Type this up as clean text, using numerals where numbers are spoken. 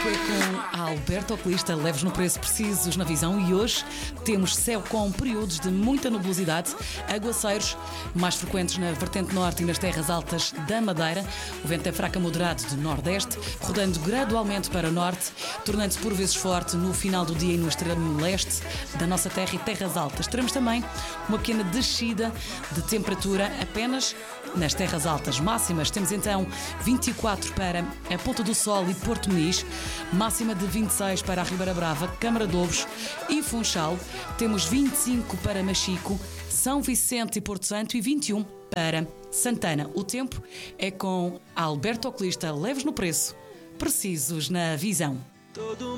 é com a Alberto Oculista, leves no preço, precisos na visão, e hoje temos céu com períodos de muita nebulosidade, aguaceiros mais frequentes na vertente norte e nas terras altas da Madeira. O vento é fraco a moderado de nordeste, rodando gradualmente para o norte, tornando-se por vezes forte no final do dia e no extremo leste da nossa terra e terras altas. Teremos também uma pequena descida de temperatura apenas nas terras altas. Máximas, temos então 24 para a Ponta do Sol e Porto Muniz, máxima de 26 para a Ribeira Brava, Câmara de Ouros e Funchal. Temos 25 para Machico, São Vicente e Porto Santo e 21 para Santana. O tempo é com Alberto Oculista, leves no preço, precisos na visão.